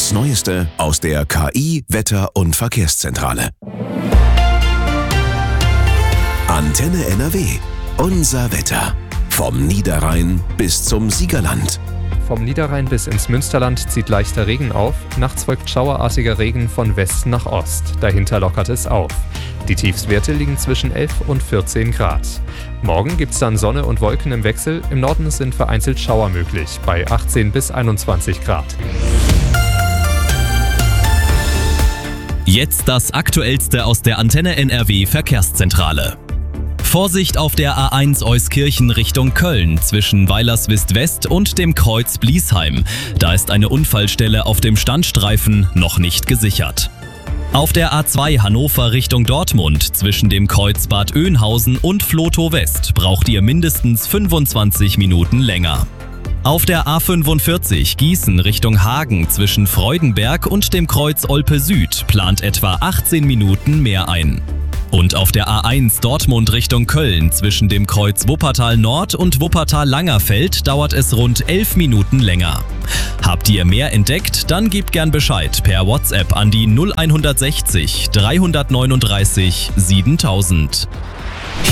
Das Neueste aus der KI, Wetter- und Verkehrszentrale. Antenne NRW. Unser Wetter. Vom Niederrhein bis zum Siegerland. Vom Niederrhein bis ins Münsterland zieht leichter Regen auf. Nachts folgt schauerartiger Regen von Westen nach Ost. Dahinter lockert es auf. Die Tiefstwerte liegen zwischen 11 und 14 Grad. Morgen gibt es dann Sonne und Wolken im Wechsel. Im Norden sind vereinzelt Schauer möglich, bei 18 bis 21 Grad. Jetzt das Aktuellste aus der Antenne NRW Verkehrszentrale. Vorsicht auf der A1 Euskirchen Richtung Köln zwischen Weilerswist West und dem Kreuz Bliesheim. Da ist eine Unfallstelle auf dem Standstreifen noch nicht gesichert. Auf der A2 Hannover Richtung Dortmund zwischen dem Kreuz Bad Oeynhausen und Vlotho West braucht ihr mindestens 25 Minuten länger. Auf der A45 Gießen Richtung Hagen zwischen Freudenberg und dem Kreuz Olpe Süd plant etwa 18 Minuten mehr ein. Und auf der A1 Dortmund Richtung Köln zwischen dem Kreuz Wuppertal Nord und Wuppertal Langerfeld dauert es rund 11 Minuten länger. Habt ihr mehr entdeckt? Dann gebt gern Bescheid per WhatsApp an die 0160 339 7000.